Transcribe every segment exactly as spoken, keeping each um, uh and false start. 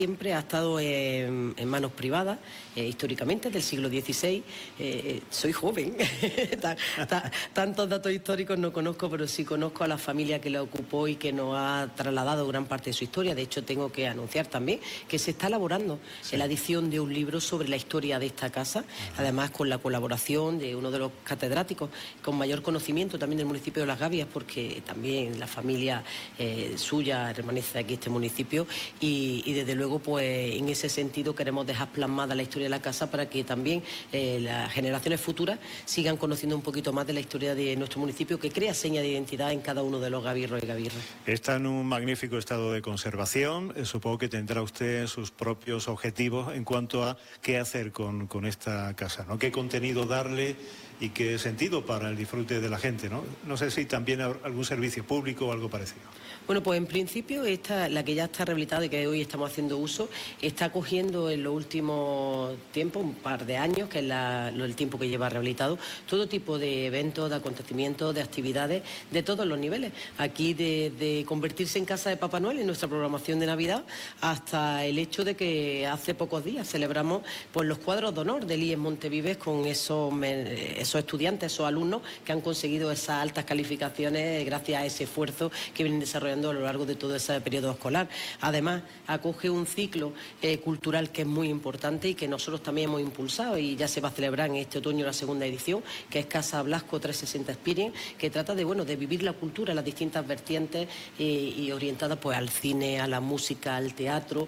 Siempre ha estado en, en manos privadas, eh, históricamente, del siglo dieciséis. Eh, soy joven, tan, tan, tantos datos históricos no conozco, pero sí conozco a la familia que la ocupó y que nos ha trasladado gran parte de su historia. De hecho, tengo que anunciar también que se está elaborando sí. la edición de un libro sobre la historia de esta casa, uh-huh. además con la colaboración de uno de los catedráticos con mayor conocimiento también del municipio de Las Gavias, porque también la familia eh, suya permanece aquí en este municipio y, y desde luego pues en ese sentido queremos dejar plasmada la historia de la casa para que también eh, las generaciones futuras sigan conociendo un poquito más de la historia de nuestro municipio, que crea seña de identidad en cada uno de los gabirros y gabirras. Está en un magnífico estado de conservación. Eh, supongo que tendrá usted sus propios objetivos en cuanto a qué hacer con, con esta casa, ¿no? Qué contenido darle y qué sentido para el disfrute de la gente, ¿no? No sé si también algún servicio público o algo parecido. Bueno, pues en principio esta, la que ya está rehabilitada y que hoy estamos haciendo uso, está cogiendo en los últimos tiempos, un par de años, que es la, el tiempo que lleva rehabilitado, todo tipo de eventos, de acontecimientos, de actividades, de todos los niveles. Aquí de, de convertirse en casa de Papá Noel en nuestra programación de Navidad, hasta el hecho de que hace pocos días celebramos pues, los cuadros de honor del I E S Montevives con esos, esos estudiantes, esos alumnos que han conseguido esas altas calificaciones gracias a ese esfuerzo que vienen desarrollando a lo largo de todo ese periodo escolar. Además, acoge un ciclo eh, cultural que es muy importante y que nosotros también hemos impulsado, y ya se va a celebrar en este otoño la segunda edición, que es Casa Blasco trescientos sesenta Experience, que trata de, bueno, de vivir la cultura, las distintas vertientes eh, y orientada pues al cine, a la música, al teatro,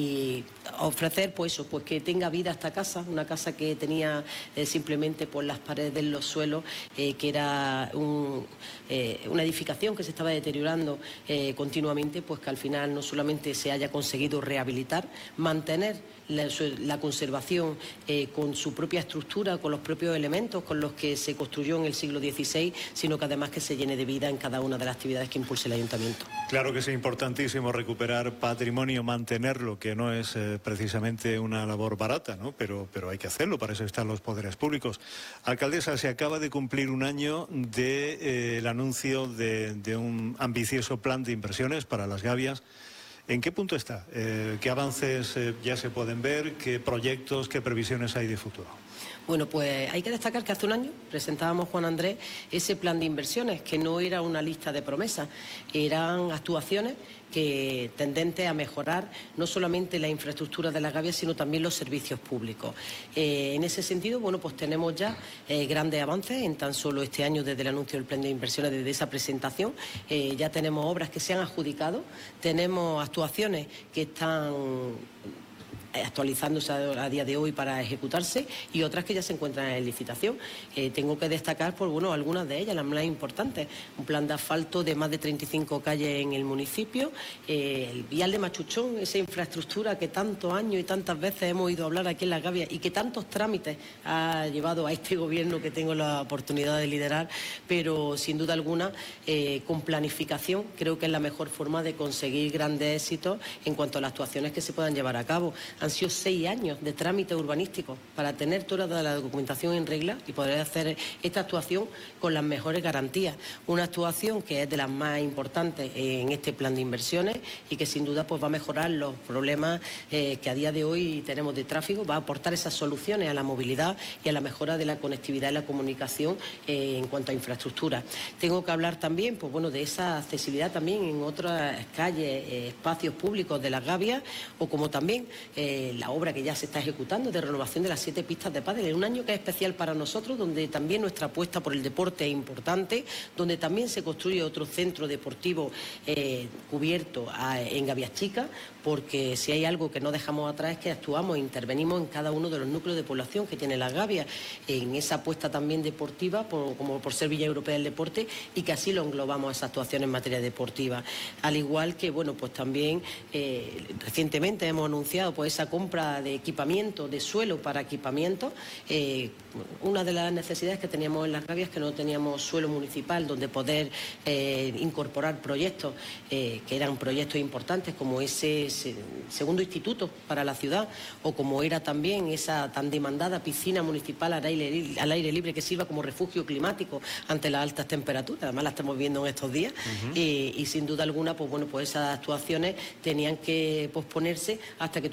y ofrecer pues eso, pues que tenga vida esta casa, una casa que tenía eh, simplemente por las paredes, los suelos, eh, que era un, eh, una edificación que se estaba deteriorando eh, continuamente, pues que al final no solamente se haya conseguido rehabilitar, mantener la, la conservación eh, con su propia estructura, con los propios elementos con los que se construyó en el siglo dieciséis, sino que además que se llene de vida en cada una de las actividades que impulse el ayuntamiento. Claro que es importantísimo recuperar patrimonio, mantenerlo, que no es eh, precisamente una labor barata, ¿no? Pero, pero hay que hacerlo, para eso están los poderes públicos. Alcaldesa, se acaba de cumplir un año del de, eh, anuncio de, de un ambicioso plan de inversiones para Las Gavias. ¿En qué punto está? Eh, ¿Qué avances eh, ya se pueden ver? ¿Qué proyectos, qué previsiones hay de futuro? Bueno, pues hay que destacar que hace un año presentábamos, Juan Andrés, ese plan de inversiones, que no era una lista de promesas, eran actuaciones que tendentes a mejorar no solamente la infraestructura de Las Gavias, sino también los servicios públicos. Eh, en ese sentido, bueno, pues tenemos ya eh, grandes avances en tan solo este año desde el anuncio del plan de inversiones, desde esa presentación. Eh, ya tenemos obras que se han adjudicado, tenemos actuaciones que están actualizándose a día de hoy para ejecutarse, y otras que ya se encuentran en licitación. Eh, tengo que destacar por bueno algunas de ellas, las más importantes. Un plan de asfalto de más de treinta y cinco calles en el municipio, eh, el vial de Machuchón, esa infraestructura que tantos años y tantas veces hemos oído hablar aquí en Las Gavias y que tantos trámites ha llevado a este gobierno que tengo la oportunidad de liderar, pero sin duda alguna eh, con planificación creo que es la mejor forma de conseguir grandes éxitos en cuanto a las actuaciones que se puedan llevar a cabo. Han sido seis años de trámite urbanístico para tener toda la documentación en regla y poder hacer esta actuación con las mejores garantías. Una actuación que es de las más importantes en este plan de inversiones y que sin duda pues va a mejorar los problemas eh, que a día de hoy tenemos de tráfico, va a aportar esas soluciones a la movilidad y a la mejora de la conectividad y la comunicación eh, en cuanto a infraestructura. Tengo que hablar también pues, bueno, de esa accesibilidad también en otras calles, eh, espacios públicos de Las Gavias, o como también eh, la obra que ya se está ejecutando de renovación de las siete pistas de pádel, en un año que es especial para nosotros, donde también nuestra apuesta por el deporte es importante, donde también se construye otro centro deportivo eh, cubierto a, en Gavias Chicas, porque si hay algo que no dejamos atrás es que actuamos e intervenimos en cada uno de los núcleos de población que tiene Las Gavias, en esa apuesta también deportiva, por, como por ser Villa Europea del Deporte, y que así lo englobamos a esa actuación en materia deportiva. Al igual que, bueno, pues también eh, recientemente hemos anunciado pues esa esa compra de equipamiento, de suelo para equipamiento. Eh, una de las necesidades que teníamos en Las Gavias es que no teníamos suelo municipal donde poder eh, incorporar proyectos eh, que eran proyectos importantes, como ese, ese segundo instituto para la ciudad, o como era también esa tan demandada piscina municipal al aire, al aire libre que sirva como refugio climático ante las altas temperaturas. Además la estamos viendo en estos días. Uh-huh. y, y sin duda alguna, pues bueno, pues esas actuaciones tenían que posponerse hasta que